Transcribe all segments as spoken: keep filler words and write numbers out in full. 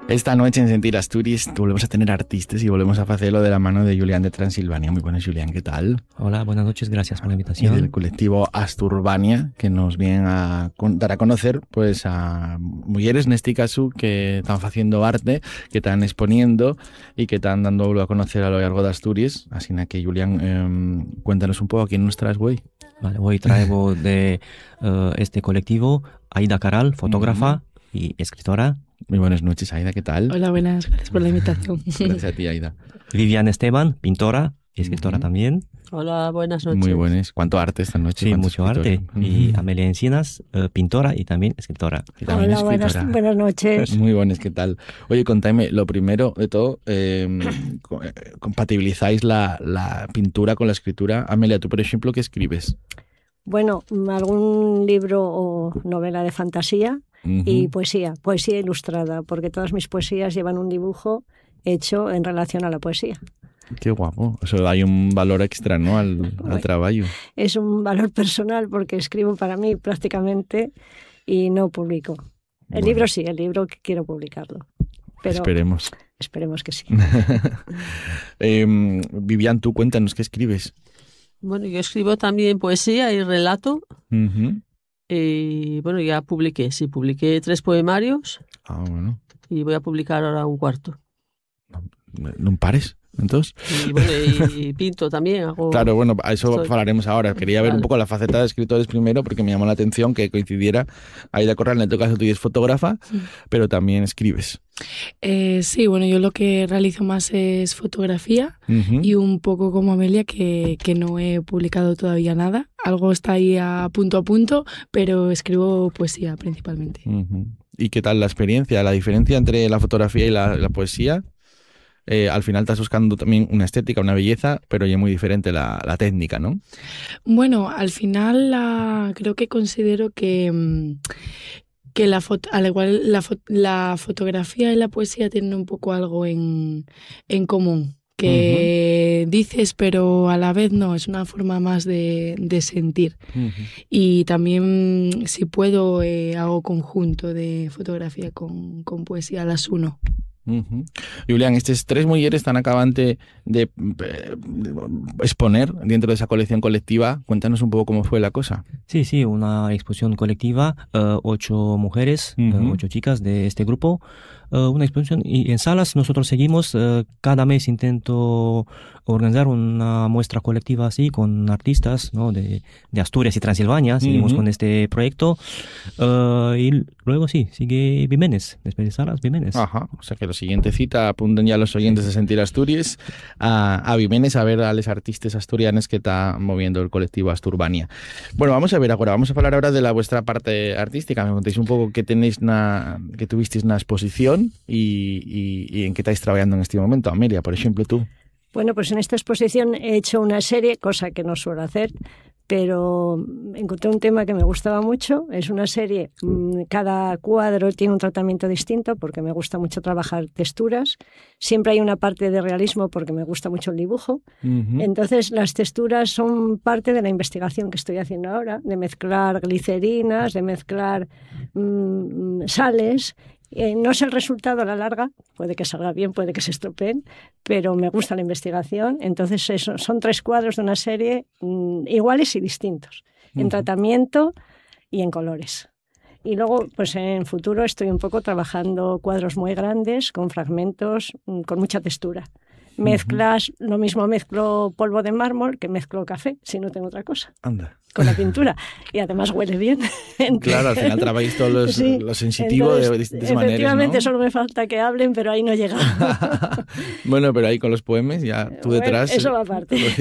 Esta noche en Sentir Asturias volvemos a tener artistas y volvemos a hacerlo de la mano de Julián de Transilvania. Muy buenas, Julián, ¿qué tal? Hola, buenas noches, gracias por la invitación. Y del colectivo Asturbania, que nos vienen a dar a conocer pues a mujeres, en este caso, que están haciendo arte, que están exponiendo y que están dando a conocer a lo largo de Asturias. Así que, Julián, eh, cuéntanos un poco a quién nos traes hoy. Vale, hoy traigo de uh, este colectivo Aida Caral, fotógrafa uh-huh. y escritora. Muy buenas noches, Aida, ¿qué tal? Hola, buenas, gracias por la invitación. Gracias a ti, Aida. Vivian Esteban, pintora y escritora uh-huh. también. Hola, buenas noches. Muy buenas. ¿Cuánto arte esta noche? Sí, mucho arte. Uh-huh. Y Amelia Encinas, uh, pintora y también escritora. Y también Hola, escritora. Buenas, buenas noches. Muy buenas, ¿qué tal? Oye, contadme, lo primero de todo, eh, ¿compatibilizáis la, la pintura con la escritura? Amelia, tú, por ejemplo, ¿qué escribes? Bueno, algún libro o novela de fantasía. Uh-huh. Y poesía, poesía ilustrada, porque todas mis poesías llevan un dibujo hecho en relación a la poesía. Qué guapo, eso hay un valor extra, ¿no? Al, bueno, al trabajo. Es un valor personal porque escribo para mí prácticamente y no publico. El bueno. libro sí, el libro quiero publicarlo. Pero esperemos. Esperemos que sí. eh, Vivian, tú cuéntanos, ¿qué escribes? Bueno, yo escribo también poesía y relato. Uh-huh. Y bueno, ya publiqué, sí, publiqué tres poemarios. Ah, bueno. Y voy a publicar ahora un cuarto. No, no pares, entonces. Y bueno, y, y pinto también. Hago... Claro, bueno, a eso Estoy... hablaremos ahora. Quería ver vale. un poco la faceta de escritores primero, porque me llamó la atención que coincidiera. Aida Corral, en tu caso tú eres fotógrafa, sí. pero también escribes. Eh, sí, bueno, yo lo que realizo más es fotografía uh-huh. y un poco como Amelia, que, que no he publicado todavía nada. Algo está ahí a punto a punto, pero escribo poesía principalmente. Uh-huh. ¿Y qué tal la experiencia? ¿La diferencia entre la fotografía y la, la poesía? Eh, al final estás buscando también una estética, una belleza, pero ya muy diferente la, la técnica, ¿no? Bueno, al final la, creo que considero que... que la foto, al igual la, fo- la fotografía y la poesía tienen un poco algo en, en común, que uh-huh. dices pero a la vez no, es una forma más de, de sentir. Uh-huh. Y también, si puedo, eh, hago conjunto de fotografía con, con poesía, las uno. Uh-huh. Julián, estas tres mujeres están acabante de, de, de exponer dentro de esa colección colectiva. Cuéntanos un poco cómo fue la cosa. Sí, sí, una exposición colectiva, uh, ocho mujeres, uh-huh. uh, ocho chicas de este grupo, uh, una exposición. Y en salas nosotros seguimos, uh, cada mes intento organizar una muestra colectiva así con artistas, ¿no? de, de Asturias y Transilvania. Seguimos uh-huh. con este proyecto. Uh, y luego sí, sigue Vimenes, después de salas, Vimenes. Ajá, o sea que la siguiente cita apunten ya los oyentes de Sentir Asturias a, a Vimenes a ver a los artistas asturianos que está moviendo el colectivo Asturbania. Bueno, vamos a ver ahora, vamos a hablar ahora de la vuestra parte artística. Me contéis un poco qué tenéis na, que tuvisteis una exposición y, y, y en qué estáis trabajando en este momento. Amelia, por ejemplo, tú. Bueno, pues en esta exposición he hecho una serie, cosa que no suelo hacer, pero encontré un tema que me gustaba mucho. Es una serie, cada cuadro tiene un tratamiento distinto porque me gusta mucho trabajar texturas. Siempre hay una parte de realismo porque me gusta mucho el dibujo. Uh-huh. Entonces las texturas son parte de la investigación que estoy haciendo ahora, de mezclar glicerinas, de mezclar mmm, sales. Eh, no es el resultado a la larga, puede que salga bien, puede que se estropeen, pero me gusta la investigación. Entonces eso, son tres cuadros de una serie mmm, iguales y distintos, uh-huh. en tratamiento y en colores. Y luego, pues en futuro estoy un poco trabajando cuadros muy grandes, con fragmentos, mmm, con mucha textura. Mezclas, uh-huh. lo mismo mezclo polvo de mármol que mezclo café, si no tengo otra cosa. Anda. Con la pintura. Y además huele bien. Entonces, claro, al final trabajáis todo lo, sí. lo sensitivo Entonces, de distintas maneras, efectivamente, ¿no? Solo me falta que hablen, pero ahí no llega. Bueno, pero ahí con los poemas, ya tú detrás... Bueno, eso va aparte. sí.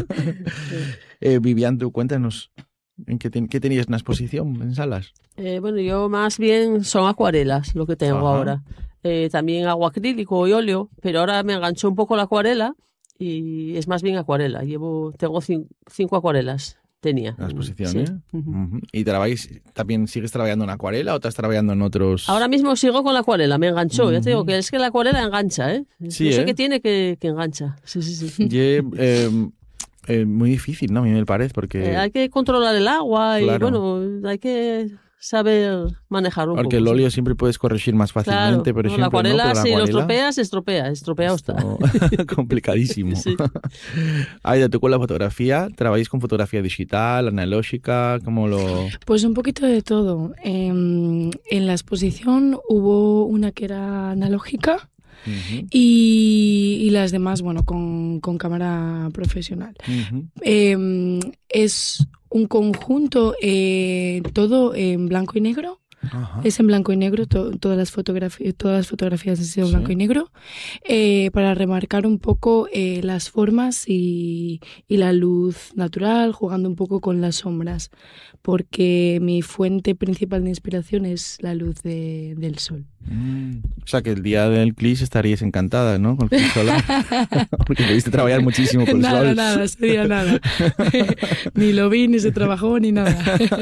eh, Vivian, tú cuéntanos, ¿en qué, ten, qué tenías una exposición en salas? Eh, bueno, yo más bien son acuarelas lo que tengo Ajá. ahora. Eh, también hago acrílico y óleo, pero ahora me enganchó un poco la acuarela y es más bien acuarela. Llevo, tengo cinco, cinco acuarelas, tenía. La exposición, sí. ¿eh? Uh-huh. Uh-huh. ¿Y trabajáis, también sigues trabajando en acuarela o estás trabajando en otros...? Ahora mismo sigo con la acuarela, me enganchó. Uh-huh. Ya te digo que es que la acuarela engancha, ¿eh? Sí, no sé ¿eh? qué tiene que, que engancha. Sí, sí, sí. Y, eh, eh, muy difícil, ¿no? A mí me parece, porque... Eh, hay que controlar el agua y, claro. bueno, hay que... saber manejarlo un Porque poco. el óleo sí. siempre puedes corregir más fácilmente, Claro, pero no, siempre la acuarela, no, pero la si lo acuarela... estropeas, se estropea, estropeado está. Esto... complicadísimo. Sí. Aida, tú con la fotografía, ¿trabajáis con fotografía digital, analógica? ¿Cómo lo...? Pues un poquito de todo. Eh, en la exposición hubo una que era analógica Uh-huh. y, y las demás, bueno, con, con cámara profesional. Uh-huh. Eh, es un conjunto, eh, todo en blanco y negro. Ajá. Es en blanco y negro, to- todas, las fotografías, todas las fotografías han sido en Sí. blanco y negro, eh, para remarcar un poco eh, las formas y, y la luz natural, jugando un poco con las sombras, porque mi fuente principal de inspiración es la luz de, del sol. Mm. O sea, que el día del clip estaríais encantada, ¿no? Con el clip solar. Porque debiste trabajar muchísimo con el Nada, sol. nada, sería nada. Ni lo vi, ni se trabajó, ni nada.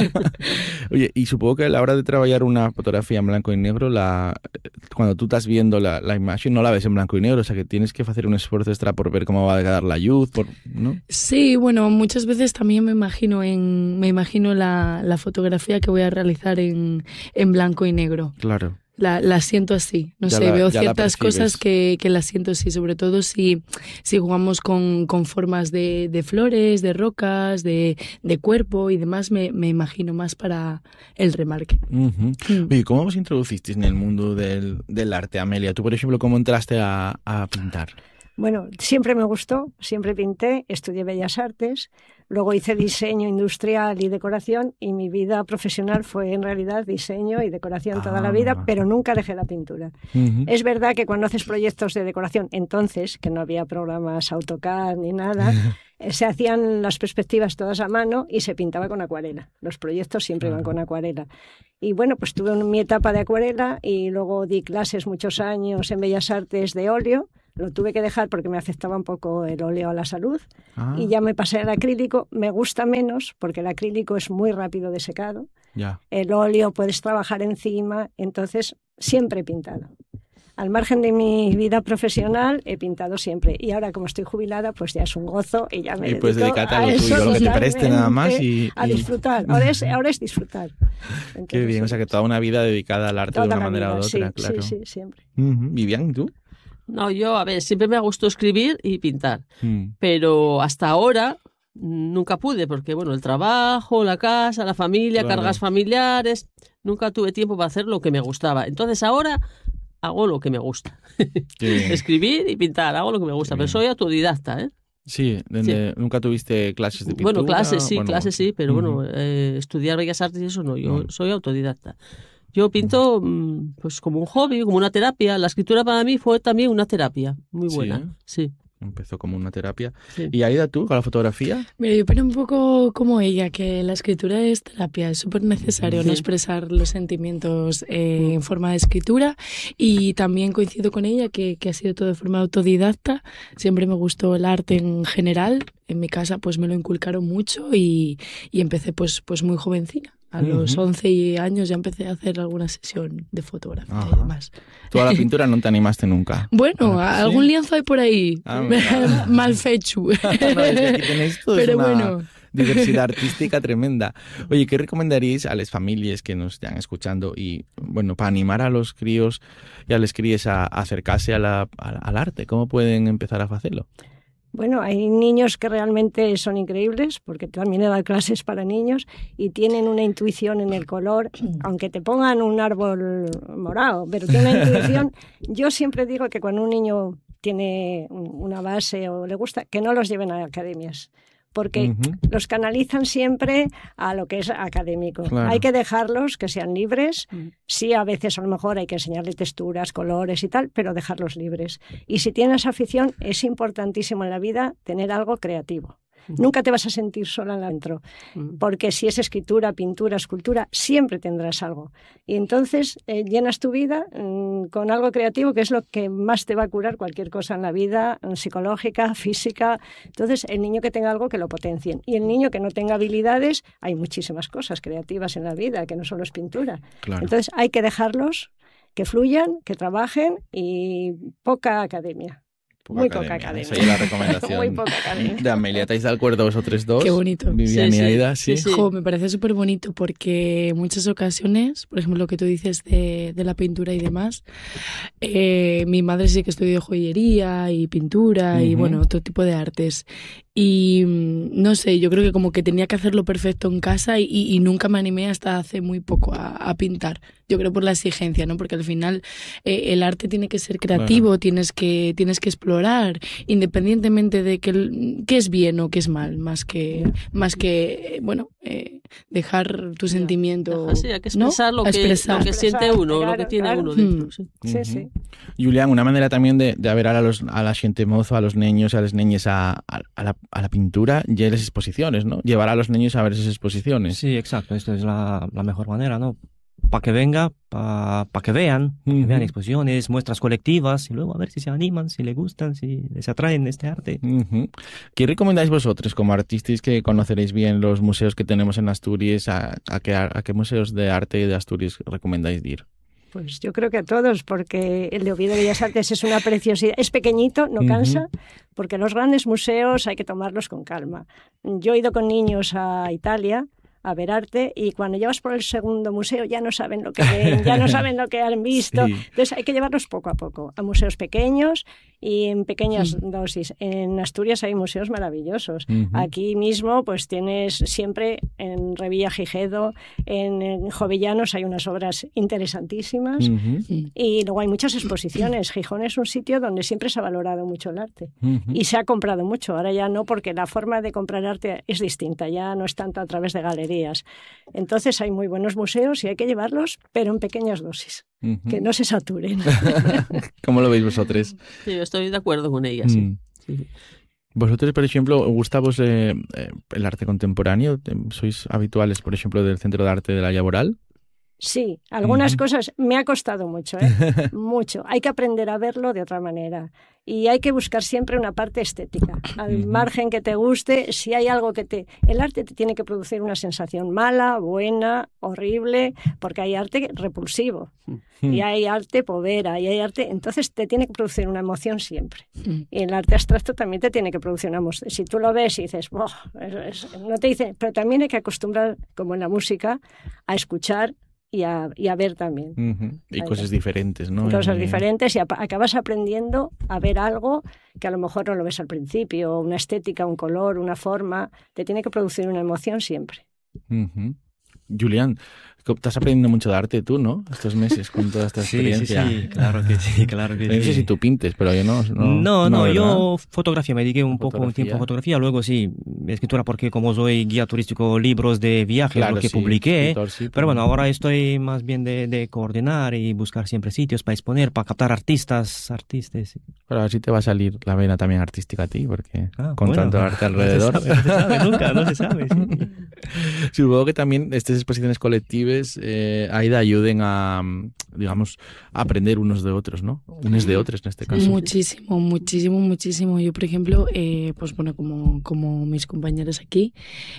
Oye, y supongo que a la hora de trabajar una fotografía en blanco y negro, la, cuando tú estás viendo la, la imagen, no la ves en blanco y negro, o sea que tienes que hacer un esfuerzo extra por ver cómo va a quedar la luz, por, ¿no? Sí, bueno, muchas veces también me imagino en me imagino la, la fotografía que voy a realizar en, en blanco y negro. Claro. La, la siento así, no Ya sé, la- veo ya la ciertas percibes. cosas que, que las siento así, sobre todo si, si jugamos con, con formas de, de flores, de rocas, de, de cuerpo y demás, me, me imagino más para el remarque. Ujú. Mm. Oye, ¿cómo os introducisteis en el mundo del, del arte, Amelia? Tú, por ejemplo, ¿cómo entraste a, a pintar? Bueno, siempre me gustó, siempre pinté, estudié Bellas Artes, luego hice diseño industrial y decoración y mi vida profesional fue en realidad diseño y decoración toda la Ah. vida, pero nunca dejé la pintura. Ujú. Es verdad que cuando haces proyectos de decoración, entonces, que no había programas AutoCAD ni nada, eh, se hacían las perspectivas todas a mano y se pintaba con acuarela. Los proyectos siempre iban con acuarela. Y bueno, pues tuve mi etapa de acuarela y luego di clases muchos años en Bellas Artes de óleo. Lo tuve que dejar porque me afectaba un poco el óleo a la salud. Ah, Y ya me pasé al acrílico. Me gusta menos porque el acrílico es muy rápido de secado. ya. El óleo puedes trabajar encima. Entonces, siempre he pintado. Al margen de mi vida profesional, he pintado siempre. Y ahora, como estoy jubilada, pues ya es un gozo y ya me Y puedes dedico dedicarte a lo eso tuyo, lo que te preste nada más totalmente, y- a y- disfrutar. Ahora es, ahora es disfrutar. Qué Entonces, bien, o sea que toda una vida dedicada al arte toda de una la manera vida, u sí, otra, claro. Sí, sí, siempre. Ujú. Vivian, ¿tú? No, yo, a ver, siempre me gustó escribir y pintar, Mm. pero hasta ahora mm, nunca pude, porque bueno, el trabajo, la casa, la familia, Claro. cargas familiares, nunca tuve tiempo para hacer lo que me gustaba. Entonces ahora hago lo que me gusta. Qué bien. Escribir y pintar, hago lo que me gusta, Qué pero bien. soy autodidacta, ¿eh? Sí, desde- ¿nunca tuviste clases de pintura? Bueno, clases sí, Bueno, clases sí, pero ujú. bueno, eh, estudiar Bellas Artes y eso no, yo No. soy autodidacta. Yo pinto mm, pues como un hobby, como una terapia. La escritura para mí fue también una terapia muy Sí, buena. ¿eh? Sí, Empezó como una terapia. sí. ¿Y Aida, tú, con la fotografía? Mira, yo opino un poco como ella, que la escritura es terapia, es súper necesario Sí. no expresar los sentimientos eh, en forma de escritura, y también coincido con ella que, que ha sido todo de forma autodidacta. Siempre me gustó el arte en general, en mi casa pues me lo inculcaron mucho y, y empecé pues, pues muy jovencina. A los Ujú. once años ya empecé a hacer alguna sesión de fotografía Ajá. y demás. Tú a la pintura no te animaste nunca. Bueno, Ah, ¿sí? algún lienzo hay por ahí, Ah, mira. mal fecho. No, es que aquí tenéis todos Pero una bueno. diversidad artística tremenda. Oye, ¿qué recomendaríais a las familias que nos están escuchando y, bueno, para animar a los críos y a las crías a, a acercarse a la- a- al arte? ¿Cómo pueden empezar a hacerlo? Bueno, hay niños que realmente son increíbles, porque también he dado clases para niños y tienen una intuición en el color, aunque te pongan un árbol morado, pero tienen una intuición. Yo siempre digo que cuando un niño tiene un- una base o le gusta, que no los lleven a academias, porque Ujú. los canalizan siempre a lo que es académico. Claro. Hay que dejarlos que sean libres. Mm. Sí, a veces a lo mejor hay que enseñarles texturas, colores y tal, pero dejarlos libres. Y si tienes afición, es importantísimo en la vida tener algo creativo. Nunca te vas a sentir sola dentro, Mm. porque si es escritura, pintura, escultura, siempre tendrás algo. Y entonces eh, llenas tu vida mm, con algo creativo, que es lo que más te va a curar cualquier cosa en la vida, mm, psicológica, física. Entonces, el niño que tenga algo, que lo potencien. Y el niño que no tenga habilidades, hay muchísimas cosas creativas en la vida, que no solo es pintura. Claro. Entonces, hay que dejarlos que fluyan, que trabajen y poca academia. Poca Muy academia. poca academia. Esa es la recomendación. Muy poca academia. De Amelia. ¿Estáis de acuerdo vosotros dos? Qué bonito. Vivian Sí, y sí. Aida, sí. Sí, sí. Jo, me parece súper bonito porque en muchas ocasiones, por ejemplo, lo que tú dices de, de la pintura y demás, eh, mi madre sí que estudió joyería y pintura y Ujú. bueno, otro tipo de artes. Y mm, no sé, yo creo que como que tenía que hacerlo perfecto en casa y, y- y nunca me animé hasta hace muy poco a, a pintar. Yo creo por la exigencia, ¿no? Porque al final eh, el arte tiene que ser creativo, tienes que tienes que explorar, independientemente de que, el- qué es bien o qué es mal, más que más que eh, bueno eh, dejar tu sentimiento, Ajá, sí, hay que ¿no? expresar lo A que, expresar. lo que siente uno, lo Claro, que tiene claro. uno dentro. Mm. Sí. Sí, Ujú. sí. Julián, una manera también de, de ver a, los, a la gente mozo, a los niños, a las niñas a, a, a la, a la pintura y a las exposiciones, ¿no? Llevar a los niños a ver esas exposiciones. Sí, exacto. Esto es la, la mejor manera, ¿no? Para que venga, para que vean, pa' que Ujú. vean exposiciones, muestras colectivas y luego a ver si se animan, si les gustan, si les atraen este arte. Ujú. ¿Qué recomendáis vosotros como artistas que conoceréis bien los museos que tenemos en Asturias? ¿A, a, qué, a qué museos de arte de Asturias recomendáis ir? Pues yo creo que a todos, porque el de Oviedo Bellas Artes es una preciosidad. Es pequeñito, no Ujú. cansa, porque los grandes museos hay que tomarlos con calma. Yo he ido con niños a Italia a ver arte y cuando llevas por el segundo museo ya no saben lo que ven, ya no saben lo que han visto. Sí. Entonces hay que llevarlos poco a poco a museos pequeños y en pequeñas dosis. En Asturias hay museos maravillosos. Ujú. Aquí mismo pues tienes siempre en Revilla Gijedo, en, en Jovellanos hay unas obras interesantísimas. Ujú. Y luego hay muchas exposiciones. Gijón es un sitio donde siempre se ha valorado mucho el arte Ujú. y se ha comprado mucho. Ahora ya no, porque la forma de comprar arte es distinta, ya no es tanto a través de galerías. Entonces hay muy buenos museos y hay que llevarlos, pero en pequeñas dosis, Ujú. que no se saturen. ¿Cómo lo veis vosotros? Sí, yo estoy de acuerdo con ella, sí. Mm. Sí. Vosotros, por ejemplo, ¿os gusta vos, eh, eh, el arte contemporáneo? ¿Sois habituales, por ejemplo, del Centro de Arte de la Laboral? Sí, algunas Ujú. cosas me ha costado mucho, ¿eh? Mucho. Hay que aprender a verlo de otra manera y hay que buscar siempre una parte estética. Al Ujú. margen que te guste, si hay algo que te... El arte te tiene que producir una sensación mala, buena, horrible, porque hay arte repulsivo y hay arte povera y hay arte... Entonces te tiene que producir una emoción siempre. Mm. Y el arte abstracto también te tiene que producir una emoción. Si tú lo ves y dices, "Buah", es- es- no te dice... Pero también hay que acostumbrar, como en la música, a escuchar y a, y a ver también. Ujú. Y Ahí cosas va. diferentes, ¿no? Cosas Eh, diferentes y apa- acabas aprendiendo a ver algo que a lo mejor no lo ves al principio, una estética, un color, una forma, te tiene que producir una emoción siempre. Ujú. Julián, estás aprendiendo mucho de arte tú, ¿no? Estos meses con toda esta Sí, sí, experiencia. sí, claro que sí, claro que No sé sí. si tú pintes, pero yo no. No, No, no, ¿verdad? yo fotografía, me dediqué un poco un Fotografía. tiempo a fotografía, luego sí, escritura porque como soy guía turístico, libros de viajes, Claro, lo que sí, publiqué, escritor, sí, pero bueno, ahora estoy más bien de, de coordinar y buscar siempre sitios para exponer, para captar artistas, artistas. sí. Pero a ver si te va a salir la vena también artística a ti, porque Ah, con bueno, tanto arte no se alrededor. sabe, no se sabe nunca, no se sabe. sí. Supongo que también estas exposiciones colectivas eh, ahí te ayuden a, mm, digamos, a aprender unos de otros, ¿no? Unos de otros en este caso. Muchísimo, muchísimo, muchísimo. Yo, por ejemplo, eh, pues bueno, como, como mis compañeros aquí,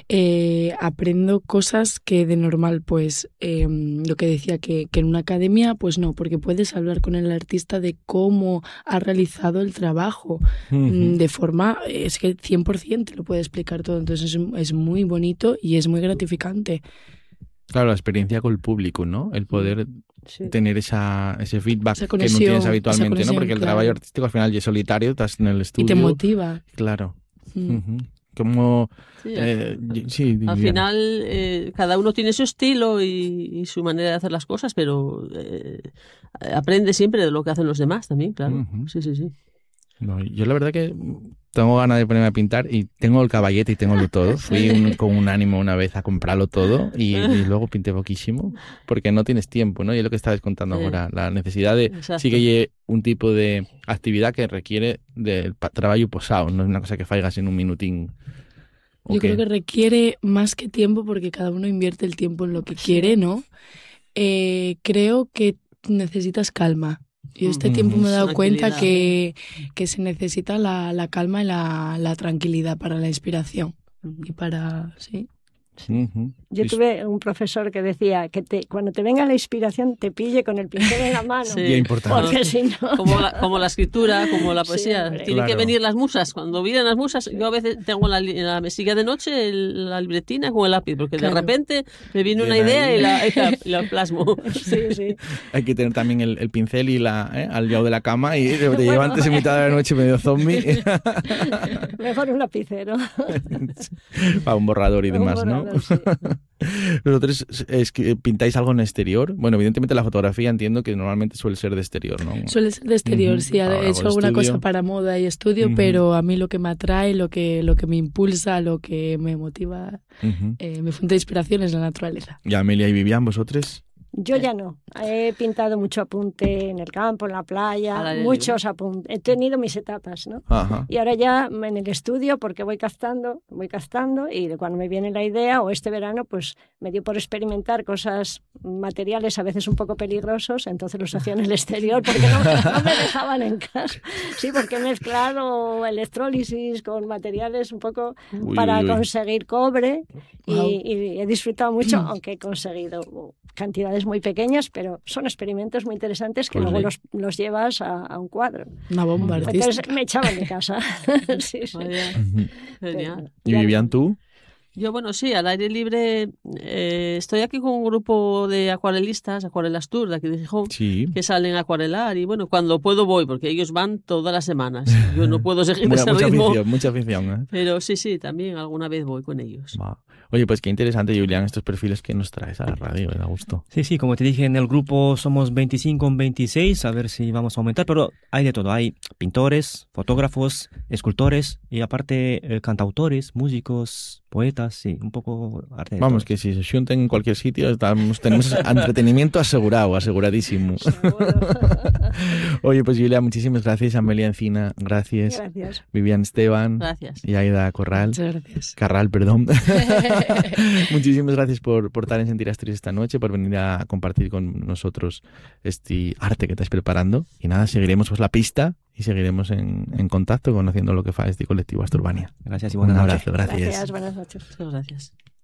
eh, aprendo cosas que de normal, pues, eh, lo que decía, que, que en una academia, pues no, porque puedes hablar con el artista de cómo ha realizado el trabajo, mm, Ujú. de forma, es que cien por ciento te lo puede explicar todo. Entonces es, es muy bonito y es muy gratificante. Claro, la experiencia con el público, ¿no? El poder Sí. tener esa, ese feedback Esa que no conexión, tienes esa habitualmente, ¿no? conexión, Porque el claro. trabajo artístico al final ya es solitario, estás en el Y estudio. te motiva. Claro. Mm. Ujú. Como... Sí, eh, y- sí, Al Viviana. final, eh, cada uno tiene su estilo y, y su manera de hacer las cosas, pero eh, aprende siempre de lo que hacen los demás también, claro. Ujú. Sí, sí, sí. No, yo la verdad que tengo ganas de ponerme a pintar y tengo el caballete y tengo lo todo. Fui un- con un ánimo una vez a comprarlo todo y, y luego pinté poquísimo porque no tienes tiempo, ¿no? Y es lo que estabas contando Sí. ahora, la necesidad de... Exacto. Sí que hay un tipo de actividad que requiere del pa- trabajo posado, no es una cosa que faigas en un minutín. ¿O Yo qué? creo que requiere más que tiempo porque cada uno invierte el tiempo en lo que quiere, ¿no? Eh, creo que necesitas calma. Yo este Ujú. tiempo me he dado cuenta Tranquilidad. que, que se necesita la, la calma y la, la tranquilidad para la inspiración. Y para, sí. Sí. Uh-huh. Yo tuve un profesor que decía que te, cuando te venga la inspiración te pille con el pincel en la mano. Sí. Bien importante. Porque si no... Como la, como la escritura, como la poesía. Sí, Tienen claro. que venir las musas. Cuando vienen las musas, yo a veces tengo en la, en la mesilla de noche el, la libretina con el lápiz, porque Claro. de repente me viene una Bien idea ahí. y la, y la, y la plasmo. Sí, sí. Hay que tener también el, el pincel y la ¿eh? al lado de la cama y te bueno. lleva antes en mitad de la noche medio zombie. Mejor un lapicero. Para un borrador y Un demás, borrador, ¿no? sí. ¿Vosotros es que pintáis algo en exterior? Bueno, evidentemente la fotografía entiendo que normalmente suele ser de exterior, ¿no? Suele ser de exterior, Uh-huh. sí. He Ahora, hecho algo de alguna estudio. cosa para moda y estudio, Uh-huh. pero a mí lo que me atrae, lo que, lo que me impulsa, lo que me motiva, Uh-huh. eh, mi fuente de inspiración es la naturaleza. ¿Y Amelia y Vivian, vosotros? Yo ya no. He pintado mucho apunte en el campo, en la playa, Al aire muchos apuntes. He tenido mis etapas, ¿no? Ajá. Y ahora ya en el estudio, porque voy captando, voy captando, y de cuando me viene la idea, o este verano, pues me dio por experimentar cosas, materiales a veces un poco peligrosos, entonces los hacía en el exterior, porque no, no me dejaban en casa. Sí, porque he mezclado electrólisis con materiales un poco Uy, para uy, uy. conseguir cobre, y, Wow. y he disfrutado mucho, aunque he conseguido cantidades muy pequeñas, pero son experimentos muy interesantes que Pues luego sí. los, los llevas a, a un cuadro. Una bomba Entonces artística. me echaban de casa. Sí, sí. Vaya, Ujú. genial. ¿Y Ya- Vivian, tú? Yo, bueno, sí, al aire libre eh, estoy aquí con un grupo de acuarelistas, Acuarelas Tour, de aquí de Gijón, Sí. que salen a acuarelar y bueno, cuando puedo voy, porque ellos van todas las semanas. Yo no puedo seguir Mucha, ese mucha ritmo, afición, mucha afición, ¿eh? pero sí, sí, también alguna vez voy con ellos. Va. Oye, pues qué interesante, Julián, estos perfiles que nos traes a la radio, me da gusto. Sí, sí, como te dije, en el grupo somos veinticinco, veintiséis, a ver si vamos a aumentar, pero hay de todo. Hay pintores, fotógrafos, escultores y aparte eh, cantautores, músicos, poetas, sí, un poco arte de Vamos, todo. que si se junten en cualquier sitio, estamos, tenemos entretenimiento asegurado, aseguradísimo. Oye, pues Julia, muchísimas gracias. Amelia Encina, gracias. Gracias. Vivian Esteban Gracias. y Aida Corral. Muchas gracias. Carral, perdón. Muchísimas gracias por, por estar en Sentir Asturias esta noche, por venir a compartir con nosotros este arte que estáis preparando. Y nada, seguiremos pues la pista y seguiremos en, en contacto conociendo lo que fa este colectivo Asturbania. Gracias y Un buenas noches. abrazo, gracias. Gracias, buenas noches. Muchas gracias.